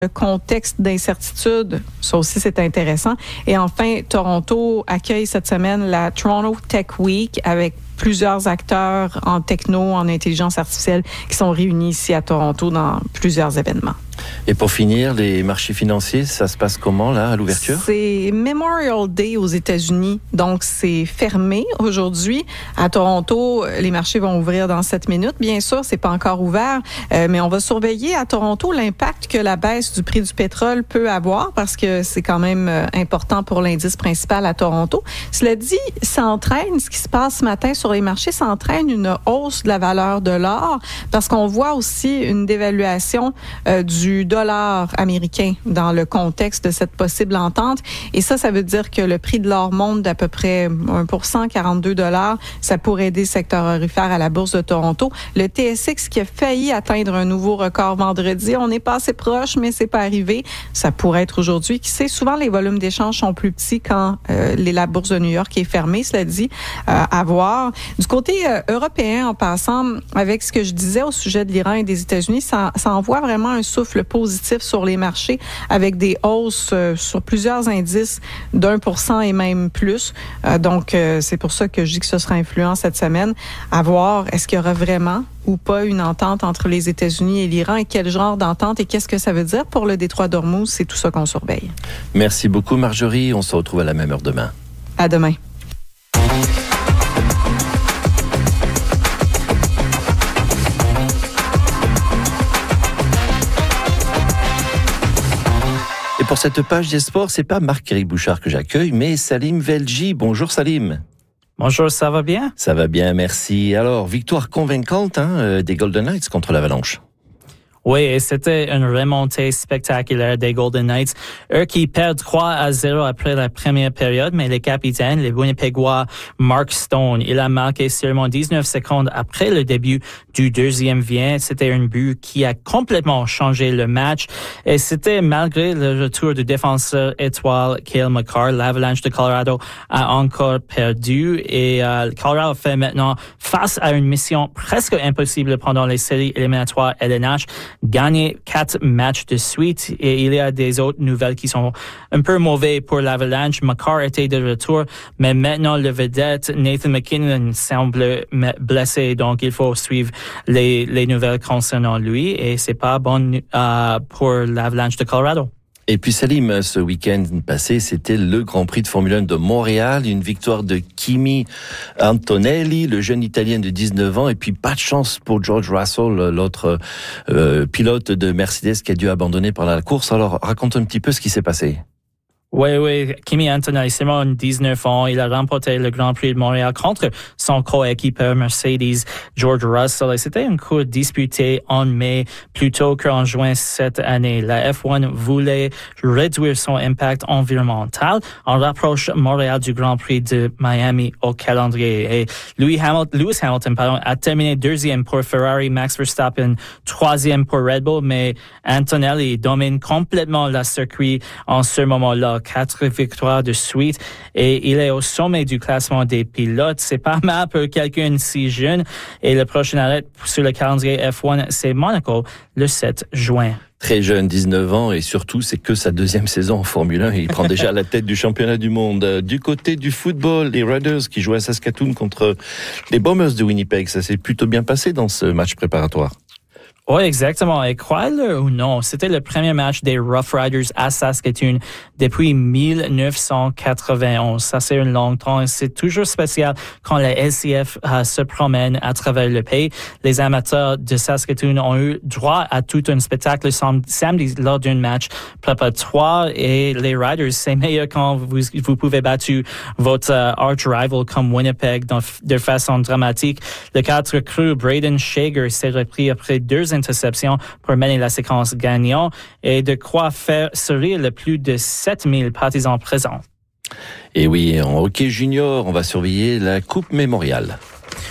Le contexte d'incertitude, ça aussi c'est intéressant. Et enfin, Toronto accueille cette semaine la Toronto Tech Week avec plusieurs acteurs en techno, en intelligence artificielle qui sont réunis ici à Toronto dans plusieurs événements. Et pour finir, les marchés financiers, ça se passe comment là à l'ouverture? C'est Memorial Day aux États-Unis, donc c'est fermé aujourd'hui. À Toronto, les marchés vont ouvrir dans 7 minutes. Bien sûr, c'est pas encore ouvert, mais on va surveiller à Toronto l'impact que la baisse du prix du pétrole peut avoir parce que c'est quand même important pour l'indice principal à Toronto. Cela dit, ça entraîne, ce qui se passe ce matin sur les marchés, ça entraîne une hausse de la valeur de l'or parce qu'on voit aussi une dévaluation du dollar américain dans le contexte de cette possible entente. Et ça veut dire que le prix de l'or monte d'à peu près 1%, 42 $. Ça pourrait aider le secteur aurifère à la bourse de Toronto. Le TSX qui a failli atteindre un nouveau record vendredi, on n'est pas assez proche, mais c'est pas arrivé. Ça pourrait être aujourd'hui. Qui sait, souvent les volumes d'échange sont plus petits quand la bourse de New York est fermée, cela dit, à voir. Du côté européen, en passant, avec ce que je disais au sujet de l'Iran et des États-Unis, ça envoie vraiment un souffle positif sur les marchés avec des hausses sur plusieurs indices d'1% et même plus. Donc, c'est pour ça que je dis que ce sera influent cette semaine. À voir, est-ce qu'il y aura vraiment ou pas une entente entre les États-Unis et l'Iran et quel genre d'entente et qu'est-ce que ça veut dire pour le détroit d'Ormuz? C'est tout ça qu'on surveille. Merci beaucoup Marjorie. On se retrouve à la même heure demain. À demain. Et pour cette page des sports, c'est pas Marc-Éric Bouchard que j'accueille, mais Salim Velji. Bonjour Salim. Bonjour, ça va bien? Ça va bien, merci. Alors, victoire convaincante des Golden Knights contre l'Avalanche. Oui, et c'était une remontée spectaculaire des Golden Knights. Eux qui perdent 3-0 après la première période, mais les capitaines, les Winnipégois, Mark Stone, il a marqué seulement 19 secondes après le début du deuxième vient. C'était un but qui a complètement changé le match. Et c'était malgré le retour du défenseur étoile Cale Makar. L'Avalanche de Colorado a encore perdu. Et Colorado fait maintenant face à une mission presque impossible pendant les séries éliminatoires LNH. Gagner 4 matchs de suite et il y a des autres nouvelles qui sont un peu mauvaises pour l'Avalanche. Makar était de retour, mais maintenant le vedette Nathan McKinnon semble blessé, donc il faut suivre les nouvelles concernant lui et c'est pas bon pour l'Avalanche de Colorado. Et puis Salim, ce week-end passé, c'était le Grand Prix de Formule 1 de Montréal, une victoire de Kimi Antonelli, le jeune Italien de 19 ans, et puis pas de chance pour George Russell, l'autre pilote de Mercedes qui a dû abandonner pendant la course. Alors raconte un petit peu ce qui s'est passé. Oui, Kimi Antonelli, seulement 19 ans, il a remporté le Grand Prix de Montréal contre son coéquipier Mercedes, George Russell, et c'était une course disputée en mai plutôt qu'en juin cette année. La F1 voulait réduire son impact environnemental en rapproche Montréal du Grand Prix de Miami au calendrier. Et Lewis Hamilton, a terminé deuxième pour Ferrari, Max Verstappen troisième pour Red Bull, mais Antonelli domine complètement le circuit en ce moment-là. 4 victoires de suite et il est au sommet du classement des pilotes. C'est pas mal pour quelqu'un si jeune. Et le prochain arrêt sur le calendrier F1, c'est Monaco le 7 juin. Très jeune, 19 ans, et surtout, c'est que sa deuxième saison en Formule 1. Il prend déjà la tête du championnat du monde. Du côté du football, les Raiders qui jouent à Saskatoon contre les Bombers de Winnipeg, ça s'est plutôt bien passé dans ce match préparatoire. Oui, exactement. Et croyez-le ou non, c'était le premier match des Rough Riders à Saskatoon depuis 1991. Ça, c'est une longue temps et c'est toujours spécial quand la LCF se promène à travers le pays. Les amateurs de Saskatoon ont eu droit à tout un spectacle samedi lors d'un match préparatoire et les Riders, c'est meilleur quand vous pouvez battre votre arch rival comme Winnipeg de façon dramatique. Le 4 recrue Braden Shager s'est repris après 2 interceptions pour mener la séquence gagnante et de quoi faire sourire le plus de 7000 partisans présents. Et oui, en hockey junior, on va surveiller la Coupe Mémorial.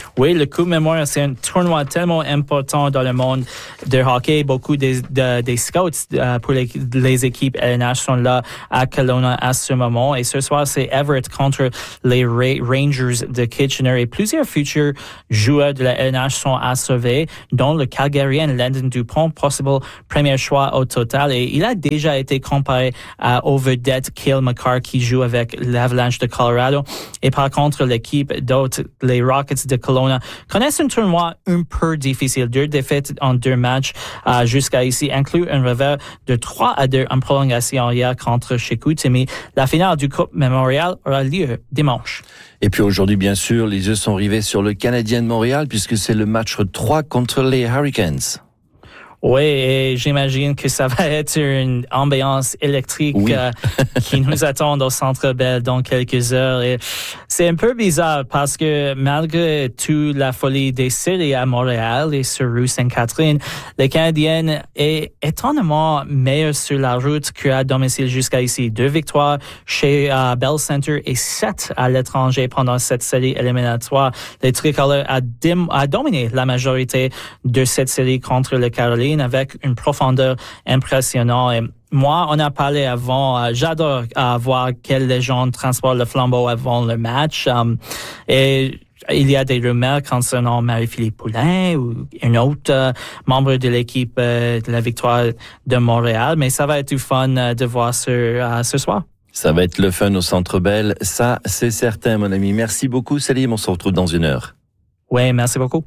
Oui, le Coupe Memorial, c'est un tournoi tellement important dans le monde de hockey. Beaucoup des scouts pour les équipes LNH sont là à Kelowna à ce moment. Et ce soir, c'est Everett contre les Rangers de Kitchener. Et plusieurs futurs joueurs de la LNH sont à surveiller, dont le Calgarien Landon Dupont, possible premier choix au total. Et il a déjà été comparé aux vedettes Cale Makar qui joue avec l'Avalanche de Colorado. Et par contre, l'équipe d'autres, les Rockets de Kelowna, connaissent un tournoi un peu difficile. 2 défaites en 2 matchs jusqu'à ici, inclut un revers de 3-2 en prolongation hier contre Chicoutimi. La finale du Coupe Memorial aura lieu dimanche. Et puis aujourd'hui, bien sûr, les yeux sont rivés sur le Canadien de Montréal puisque c'est le match 3 contre les Hurricanes. Oui, et j'imagine que ça va être une ambiance électrique qui nous attend au Centre Bell dans quelques heures. Et c'est un peu bizarre parce que malgré toute la folie des séries à Montréal et sur rue Sainte-Catherine, les Canadiens est étonnamment meilleurs sur la route qu'à domicile jusqu'à ici. 2 victoires chez Bell Center et 7 à l'étranger pendant cette série éliminatoire. Les Tricolores a dominé la majorité de cette série contre les Carolines avec une profondeur impressionnante. Et moi, on a parlé avant, j'adore voir quelle légende transporte le flambeau avant le match. Et il y a des rumeurs concernant Marie-Philippe Poulin ou un autre membre de l'équipe de la victoire de Montréal. Mais ça va être du fun de voir ce soir. Ça va être le fun au Centre Bell, ça c'est certain mon ami. Merci beaucoup Salim, on se retrouve dans 1 heure. Oui, merci beaucoup.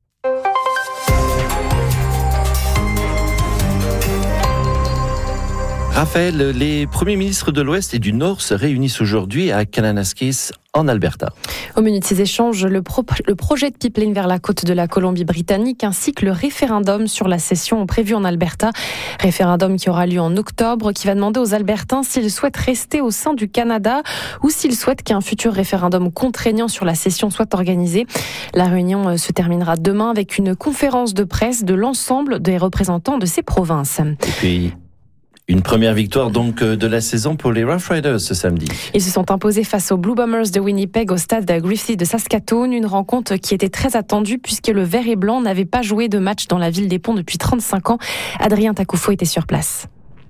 Raphaël, les premiers ministres de l'Ouest et du Nord se réunissent aujourd'hui à Kananaskis, en Alberta. Au menu de ces échanges, le projet de pipeline vers la côte de la Colombie-Britannique ainsi que le référendum sur la cession prévu en Alberta. Référendum qui aura lieu en octobre, qui va demander aux Albertains s'ils souhaitent rester au sein du Canada ou s'ils souhaitent qu'un futur référendum contraignant sur la cession soit organisé. La réunion se terminera demain avec une conférence de presse de l'ensemble des représentants de ces provinces. Et puis, une première victoire donc de la saison pour les Rough Riders ce samedi. Ils se sont imposés face aux Blue Bombers de Winnipeg au stade Griffith de Saskatoon. Une rencontre qui était très attendue puisque le vert et blanc n'avait pas joué de match dans la ville des Ponts depuis 35 ans. Adrien Takoufo était sur place.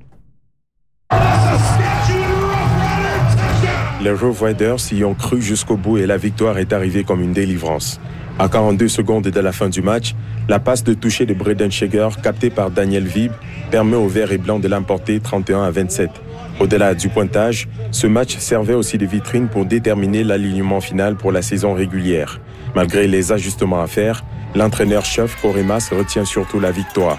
Les Rough Riders y ont cru jusqu'au bout et la victoire est arrivée comme une délivrance. À 42 secondes de la fin du match, la passe de toucher de Braden Shager, captée par Daniel Vibe, permet aux Verts et Blancs de l'emporter 31-27. Au-delà du pointage, ce match servait aussi de vitrine pour déterminer l'alignement final pour la saison régulière. Malgré les ajustements à faire, l'entraîneur chef Koremas retient surtout la victoire.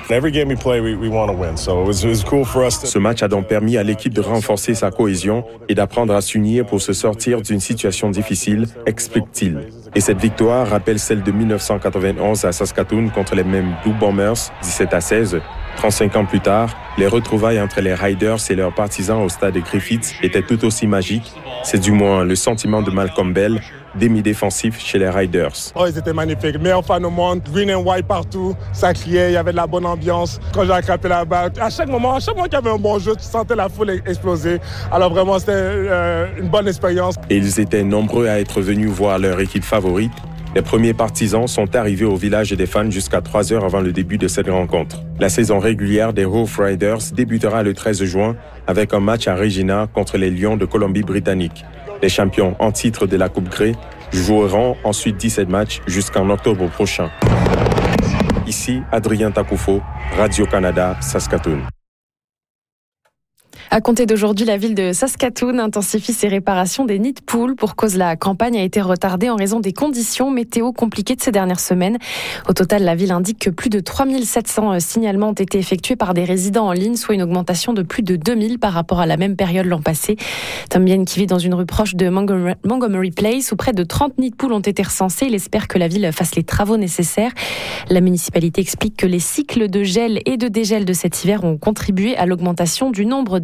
Ce match a donc permis à l'équipe de renforcer sa cohésion et d'apprendre à s'unir pour se sortir d'une situation difficile, explique-t-il. Et cette victoire rappelle celle de 1991 à Saskatoon contre les mêmes Blue Bombers, 17-16. 35 ans plus tard, les retrouvailles entre les Riders et leurs partisans au stade de Griffith étaient tout aussi magiques. C'est du moins le sentiment de Malcolm Bell, demi-défensif chez les Riders. Oh, ils étaient magnifiques. Meilleurs fans au monde, green and white partout. Ça criait, il y avait de la bonne ambiance. Quand j'ai attrapé la balle, à chaque moment qu'il y avait un bon jeu, tu sentais la foule exploser. Alors vraiment, c'était une bonne expérience. Et ils étaient nombreux à être venus voir leur équipe favorite. Les premiers partisans sont arrivés au village des fans jusqu'à 3 heures avant le début de cette rencontre. La saison régulière des Rough Riders débutera le 13 juin avec un match à Regina contre les Lions de Colombie-Britannique. Les champions en titre de la Coupe Grey joueront ensuite 17 matchs jusqu'en octobre prochain. Ici, Adrien Takoufo, Radio-Canada, Saskatoon. À compter d'aujourd'hui, la ville de Saskatoon intensifie ses réparations des nids de poules pour cause la campagne a été retardée en raison des conditions météo compliquées de ces dernières semaines. Au total, la ville indique que plus de 3700 signalements ont été effectués par des résidents en ligne, soit une augmentation de plus de 2000 par rapport à la même période l'an passé. Tom Bien, qui vit dans une rue proche de Montgomery Place, où près de 30 nids de poules ont été recensés, il espère que la ville fasse les travaux nécessaires. La municipalité explique que les cycles de gel et de dégel de cet hiver ont contribué à l'augmentation du nombre de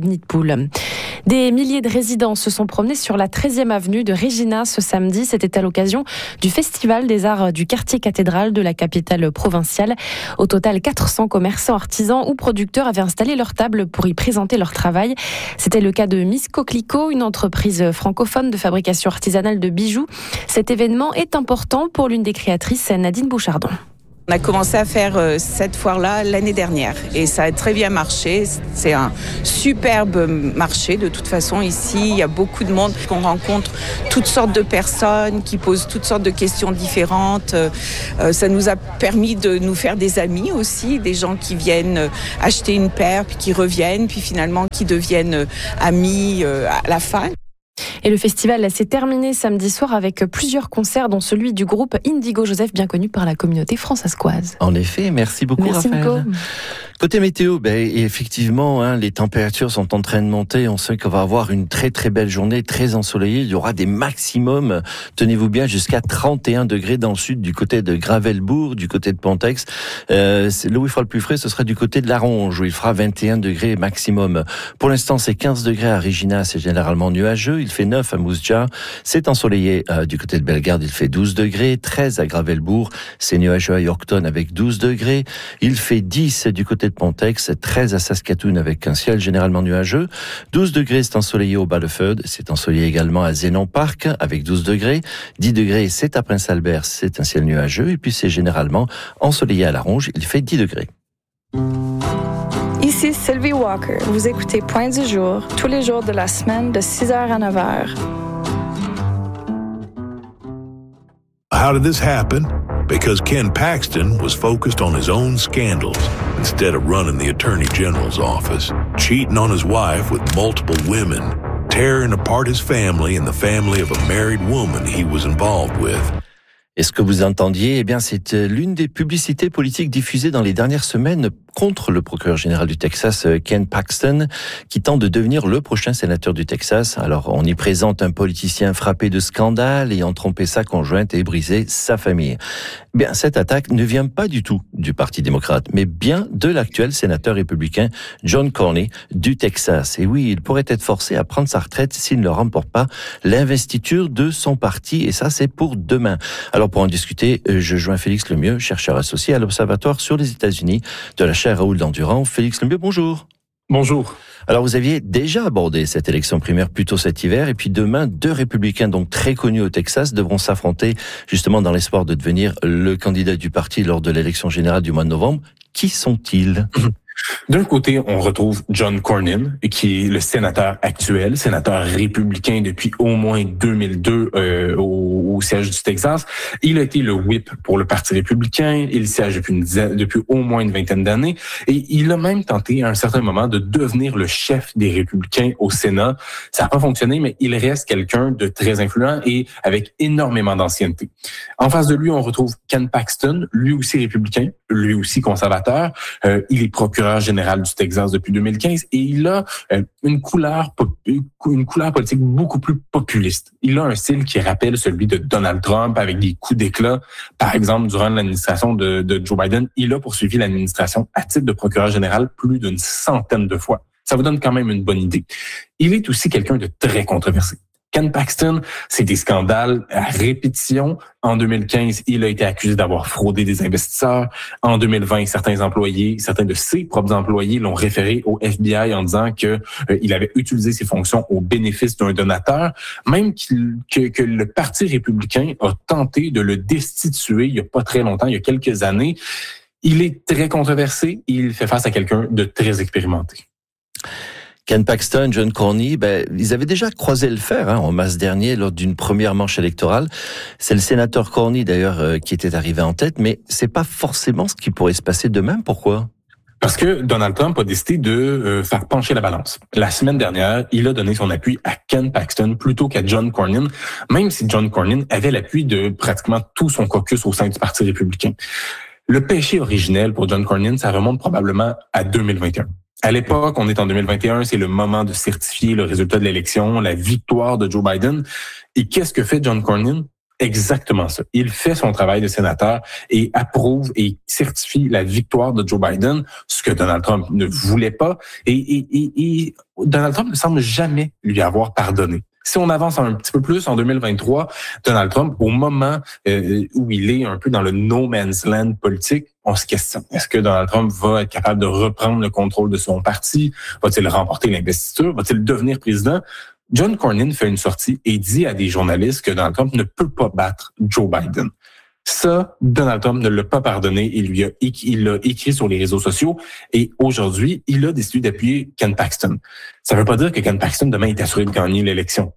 nid de poule. Des milliers de résidents se sont promenés sur la 13e avenue de Regina ce samedi. C'était à l'occasion du Festival des Arts du quartier cathédrale de la capitale provinciale. Au total, 400 commerçants, artisans ou producteurs avaient installé leur table pour y présenter leur travail. C'était le cas de Miss Coquelicot, une entreprise francophone de fabrication artisanale de bijoux. Cet événement est important pour l'une des créatrices, Nadine Bouchardon. On a commencé à faire cette foire-là l'année dernière et ça a très bien marché. C'est un superbe marché. De toute façon, ici, il y a beaucoup de monde. On rencontre toutes sortes de personnes qui posent toutes sortes de questions différentes. Ça nous a permis de nous faire des amis aussi, des gens qui viennent acheter une paire, puis qui reviennent, puis finalement qui deviennent amis à la fin. Et le festival s'est terminé samedi soir avec plusieurs concerts, dont celui du groupe Indigo Joseph, bien connu par la communauté françaiscoise. En effet, merci beaucoup, Raphaël. Nico. Côté météo, effectivement, les températures sont en train de monter. On sait qu'on va avoir une très très belle journée, très ensoleillée. Il y aura des maximums, tenez-vous bien, jusqu'à 31 degrés dans le sud, du côté de Gravelbourg, du côté de Pontex. Là où il fera le plus frais, ce sera du côté de la Ronge, où il fera 21 degrés maximum. Pour l'instant, c'est 15 degrés à Regina, c'est généralement nuageux. Il fait 9 à Mousja. C'est ensoleillé du côté de Bellegarde, il fait 12 degrés. 13 à Gravelbourg, c'est nuageux à Yorkton avec 12 degrés. Il fait 10 du côté de Pontex, 13 à Saskatoon avec un ciel généralement nuageux. 12 degrés, c'est ensoleillé au Bas-le-Feud. C'est ensoleillé également à Zénon Park avec 12 degrés. 10 degrés, c'est à Prince-Albert, c'est un ciel nuageux. Et puis c'est généralement ensoleillé à La Ronge, il fait 10 degrés. Ici Sylvie Walker. Vous écoutez Point du jour, tous les jours de la semaine de 6h à 9h. How did this happen? Because Ken Paxton was focused on his own scandals instead of running the Attorney General's office, cheating on his wife with multiple women, tearing apart his family and the family of a married woman he was involved with. Et ce que vous entendiez, c'est l'une des publicités politiques diffusées dans les dernières semaines contre le procureur général du Texas, Ken Paxton, qui tente de devenir le prochain sénateur du Texas. Alors, on y présente un politicien frappé de scandale ayant trompé sa conjointe et brisé sa famille. Cette attaque ne vient pas du tout du Parti démocrate, mais bien de l'actuel sénateur républicain John Cornyn du Texas. Et oui, il pourrait être forcé à prendre sa retraite s'il ne remporte pas l'investiture de son parti, et ça, c'est pour demain. Alors, pour en discuter, je joins Félix Lemieux, chercheur associé à l'Observatoire sur les États-Unis de la chaire Raoul Dandurand. Félix Lemieux, bonjour. Bonjour. Alors, vous aviez déjà abordé cette élection primaire plus tôt cet hiver, et puis demain, 2 républicains donc très connus au Texas devront s'affronter justement dans l'espoir de devenir le candidat du parti lors de l'élection générale du mois de novembre. Qui sont-ils? D'un côté, on retrouve John Cornyn, qui est le sénateur actuel, sénateur républicain depuis au moins 2002 au siège du Texas. Il a été le whip pour le Parti républicain. Il siège depuis au moins une vingtaine d'années. Et il a même tenté à un certain moment de devenir le chef des républicains au Sénat. Ça n'a pas fonctionné, mais il reste quelqu'un de très influent et avec énormément d'ancienneté. En face de lui, on retrouve Ken Paxton, lui aussi républicain, lui aussi conservateur. Il est procureur général du Texas depuis 2015 et il a une couleur politique beaucoup plus populiste. Il a un style qui rappelle celui de Donald Trump avec des coups d'éclat. Par exemple, durant l'administration de Joe Biden, il a poursuivi l'administration à titre de procureur général plus d'une centaine de fois. Ça vous donne quand même une bonne idée. Il est aussi quelqu'un de très controversé. Ken Paxton, c'est des scandales à répétition. En 2015, il a été accusé d'avoir fraudé des investisseurs. En 2020, certains de ses propres employés l'ont référé au FBI en disant que il avait utilisé ses fonctions au bénéfice d'un donateur, même que le Parti républicain a tenté de le destituer il y a pas très longtemps, il y a quelques années. Il est très controversé, il fait face à quelqu'un de très expérimenté. Ken Paxton, John Cornyn, ils avaient déjà croisé le fer en mars dernier lors d'une première manche électorale. C'est le sénateur Cornyn d'ailleurs qui était arrivé en tête, mais c'est pas forcément ce qui pourrait se passer demain. Pourquoi? Parce que Donald Trump a décidé de faire pencher la balance. La semaine dernière, il a donné son appui à Ken Paxton plutôt qu'à John Cornyn, même si John Cornyn avait l'appui de pratiquement tout son caucus au sein du Parti républicain. Le péché originel pour John Cornyn, ça remonte probablement à 2021. À l'époque, on est en 2021, c'est le moment de certifier le résultat de l'élection, la victoire de Joe Biden. Et qu'est-ce que fait John Cornyn? exactement ça. Il fait son travail de sénateur et approuve et certifie la victoire de Joe Biden, ce que Donald Trump ne voulait pas. Et Donald Trump ne semble jamais lui avoir pardonné. Si on avance un petit peu plus en 2023, Donald Trump, au moment où il est un peu dans le no man's land politique, on se questionne. Est-ce que Donald Trump va être capable de reprendre le contrôle de son parti? Va-t-il remporter l'investiture? Va-t-il devenir président? John Cornyn fait une sortie et dit à des journalistes que Donald Trump ne peut pas battre Joe Biden. Ça, Donald Trump ne l'a pas pardonné. Il l'a écrit sur les réseaux sociaux et aujourd'hui, il a décidé d'appuyer Ken Paxton. Ça ne veut pas dire que Ken Paxton demain est assuré de gagner l'élection.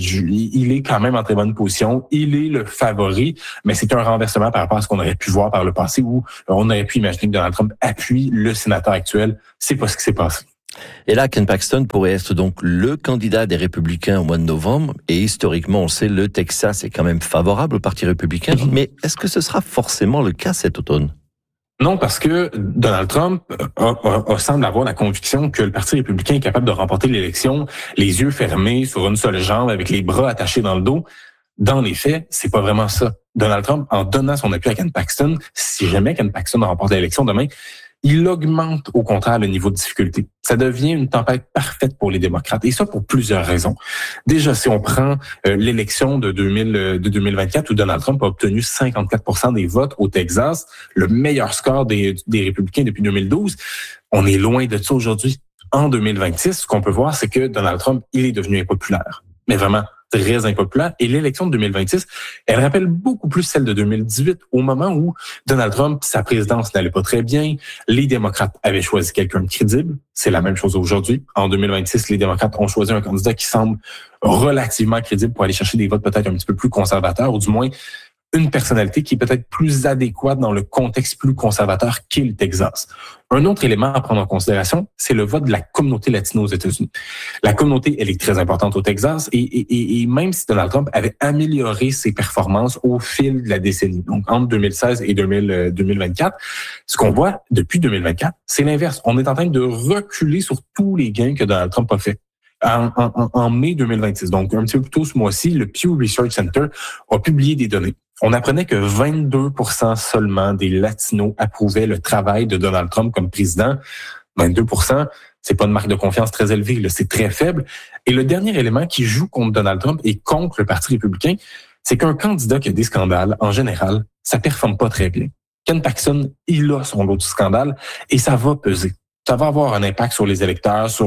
Il est quand même en très bonne position. Il est le favori, mais c'est un renversement par rapport à ce qu'on aurait pu voir par le passé où on aurait pu imaginer que Donald Trump appuie le sénateur actuel. C'est pas ce qui s'est passé. Et là, Ken Paxton pourrait être donc le candidat des Républicains au mois de novembre. Et historiquement, on sait, le Texas est quand même favorable au Parti républicain. Mais est-ce que ce sera forcément le cas cet automne? Non, parce que Donald Trump semble avoir la conviction que le Parti républicain est capable de remporter l'élection les yeux fermés, sur une seule jambe, avec les bras attachés dans le dos. Dans les faits, c'est pas vraiment ça. Donald Trump, en donnant son appui à Ken Paxton, si jamais Ken Paxton remporte l'élection demain, il augmente au contraire le niveau de difficulté. Ça devient une tempête parfaite pour les démocrates, et ça pour plusieurs raisons. Déjà, si on prend l'élection de 2024 où Donald Trump a obtenu 54% des votes au Texas, le meilleur score des républicains depuis 2012, on est loin de ça aujourd'hui. En 2026, ce qu'on peut voir, c'est que Donald Trump, il est devenu impopulaire. Mais vraiment très impopulaire. Et l'élection de 2026, elle rappelle beaucoup plus celle de 2018, au moment où Donald Trump, sa présidence n'allait pas très bien. Les démocrates avaient choisi quelqu'un de crédible. C'est la même chose aujourd'hui. En 2026, les démocrates ont choisi un candidat qui semble relativement crédible pour aller chercher des votes peut-être un petit peu plus conservateurs, ou du moins une personnalité qui est peut-être plus adéquate dans le contexte plus conservateur qu'est le Texas. Un autre élément à prendre en considération, c'est le vote de la communauté latino aux États-Unis. La communauté, elle est très importante au Texas et même si Donald Trump avait amélioré ses performances au fil de la décennie, donc entre 2016 et 2024, ce qu'on voit depuis 2024, c'est l'inverse. On est en train de reculer sur tous les gains que Donald Trump a fait. En mai 2026, donc un petit peu plus tôt ce mois-ci, le Pew Research Center a publié des données. On apprenait que 22% seulement des Latinos approuvaient le travail de Donald Trump comme président. 22%, c'est pas une marque de confiance très élevée, là, c'est très faible. Et le dernier élément qui joue contre Donald Trump et contre le Parti républicain, c'est qu'un candidat qui a des scandales, en général, ça performe pas très bien. Ken Paxton, il a son lot de scandales et ça va peser. Ça va avoir un impact sur les électeurs, sur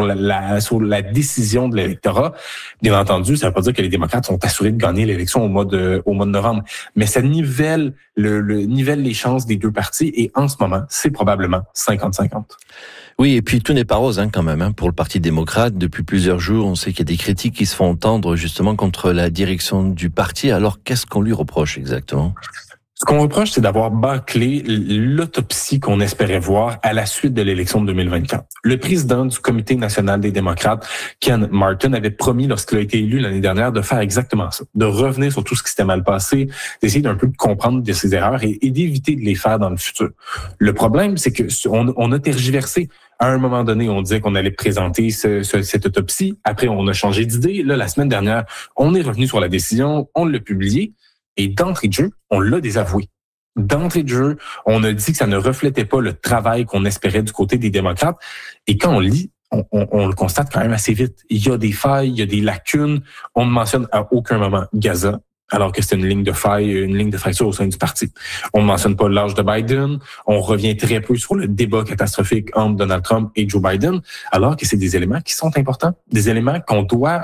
la décision de l'électorat. Bien entendu, ça ne veut pas dire que les démocrates sont assurés de gagner l'élection au mois de novembre, mais ça nivelle nivelle les chances des deux partis et en ce moment, c'est probablement 50-50. Oui, et puis tout n'est pas rose quand même pour le Parti démocrate. Depuis plusieurs jours, on sait qu'il y a des critiques qui se font entendre justement contre la direction du parti. Alors, qu'est-ce qu'on lui reproche exactement? Ce qu'on reproche, c'est d'avoir bâclé l'autopsie qu'on espérait voir à la suite de l'élection de 2024. Le président du Comité national des démocrates, Ken Martin, avait promis lorsqu'il a été élu l'année dernière de faire exactement ça, de revenir sur tout ce qui s'était mal passé, d'essayer d'un peu de comprendre de ses erreurs et d'éviter de les faire dans le futur. Le problème, c'est que on a tergiversé. À un moment donné, on disait qu'on allait présenter cette autopsie. Après, on a changé d'idée. Là, la semaine dernière, on est revenu sur la décision, on l'a publiée. Et d'entrée de jeu, on l'a désavoué. D'entrée de jeu, on a dit que ça ne reflétait pas le travail qu'on espérait du côté des démocrates. Et quand on lit, on le constate quand même assez vite. Il y a des failles, il y a des lacunes. On ne mentionne à aucun moment Gaza, alors que c'est une ligne de faille, une ligne de fracture au sein du parti. On ne mentionne pas l'âge de Biden. On revient très peu sur le débat catastrophique entre Donald Trump et Joe Biden, alors que c'est des éléments qui sont importants, des éléments qu'on doit,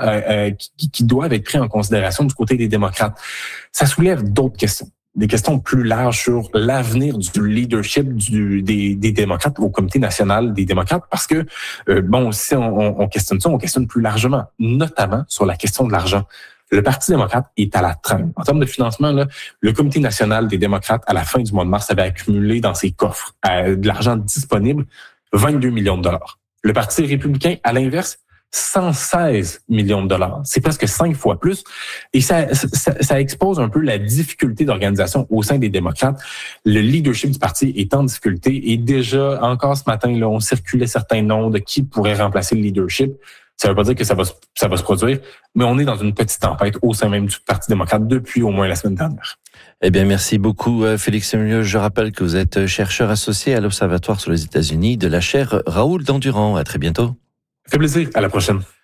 qui doivent être pris en considération du côté des démocrates. Ça soulève d'autres questions. Des questions plus larges sur l'avenir du leadership des démocrates au Comité national des démocrates, parce que, si on questionne ça, on questionne plus largement, notamment sur la question de l'argent. Le Parti démocrate est à la traîne. En termes de financement, là, le Comité national des démocrates, à la fin du mois de mars, avait accumulé dans ses coffres de l'argent disponible, 22 millions de dollars. Le Parti républicain, à l'inverse, 116 millions de dollars. C'est presque 5 fois plus. Et ça expose un peu la difficulté d'organisation au sein des démocrates. Le leadership du parti est en difficulté. Et déjà, encore ce matin, là, on circulait certains noms de qui pourrait remplacer le leadership. Ça veut pas dire que ça va se produire, mais on est dans une petite tempête au sein même du Parti démocrate depuis au moins la semaine dernière. Eh bien, merci beaucoup, Félix Sémilleux. Je rappelle que vous êtes chercheur associé à l'Observatoire sur les États-Unis de la chaire Raoul Dandurand. À très bientôt. Ça fait plaisir. À la prochaine.